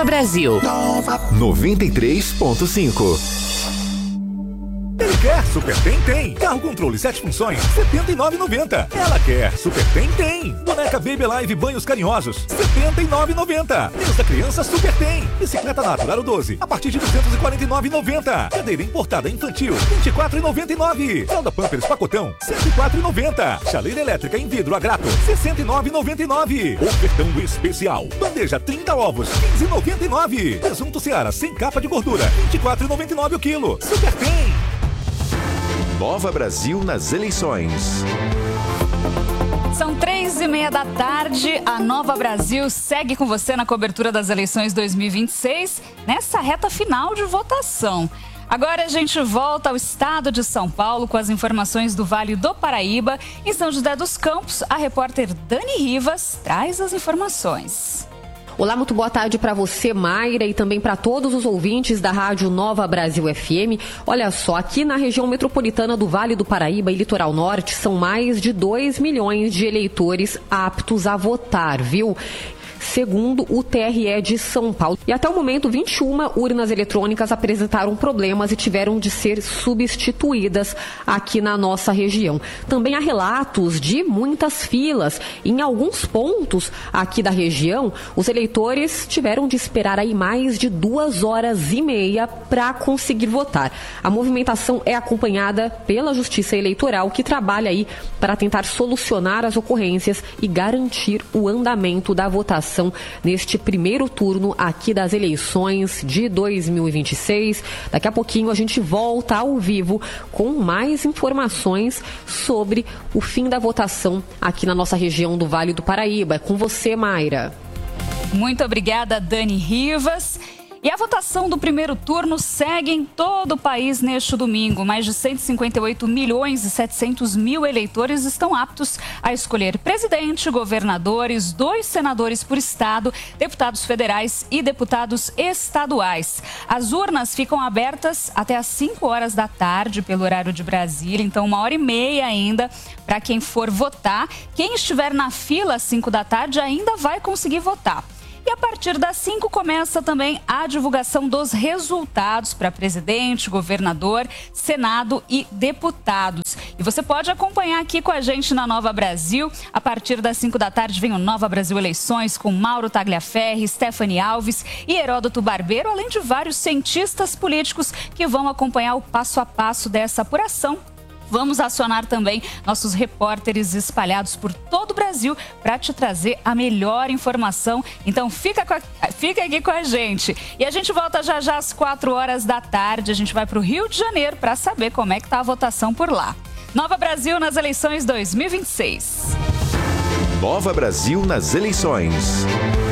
Brasil. 93.5. Ele quer, Super Tem. Carro controle 7 funções, R$ 79,90. Ela quer, Super Tem. Boneca Baby Live Banhos Carinhosos, R$ 79,90. Mês da criança, Super Tem. Bicicleta Natural 12, a partir de R$ 249,90. Cadeira importada infantil, R$ 24,99. Fralda Pampers Pacotão, R$ 104,90. Chaleira elétrica em vidro a grato, R$ 69,99. Ofertão especial. Bandeja 30 ovos, R$ 15,99. Presunto Seara sem capa de gordura, R$ 24,99 o quilo. Super Tem. Nova Brasil nas eleições. São 3h30 da tarde, a Nova Brasil segue com você na cobertura das eleições 2026, nessa reta final de votação. Agora a gente volta ao estado de São Paulo com as informações do Vale do Paraíba. Em São José dos Campos, a repórter Dani Rivas traz as informações. Olá, muito boa tarde para você, Mayra, e também para todos os ouvintes da Rádio Nova Brasil FM. Olha só, aqui na região metropolitana do Vale do Paraíba e Litoral Norte, são mais de 2 milhões de eleitores aptos a votar, viu? Segundo o TRE de São Paulo. E até o momento, 21 urnas eletrônicas apresentaram problemas e tiveram de ser substituídas aqui na nossa região. Também há relatos de muitas filas. Em alguns pontos aqui da região, os eleitores tiveram de esperar aí mais de 2h30 para conseguir votar. A movimentação é acompanhada pela Justiça Eleitoral, que trabalha aí para tentar solucionar as ocorrências e garantir o andamento da votação neste primeiro turno aqui das eleições de 2026. Daqui a pouquinho a gente volta ao vivo com mais informações sobre o fim da votação aqui na nossa região do Vale do Paraíba. É com você, Mayra. Muito obrigada, Dani Rivas. E a votação do primeiro turno segue em todo o país neste domingo. Mais de 158 milhões e 700 mil eleitores estão aptos a escolher presidente, governadores, 2 senadores por estado, deputados federais e deputados estaduais. As urnas ficam abertas até às 5 horas da tarde pelo horário de Brasília, então 1h30 ainda para quem for votar. Quem estiver na fila às 5 da tarde ainda vai conseguir votar. E a partir das 5 começa também a divulgação dos resultados para presidente, governador, Senado e deputados. E você pode acompanhar aqui com a gente na Nova Brasil. A partir das 5 da tarde vem o Nova Brasil Eleições com Mauro Tagliaferri, Stephanie Alves e Heródoto Barbeiro, além de vários cientistas políticos que vão acompanhar o passo a passo dessa apuração. Vamos acionar também nossos repórteres espalhados por todo o Brasil para te trazer a melhor informação. Então fica aqui com a gente. E a gente volta já às 4 horas da tarde. A gente vai para o Rio de Janeiro para saber como é que está a votação por lá. Nova Brasil nas eleições 2026. Nova Brasil nas eleições.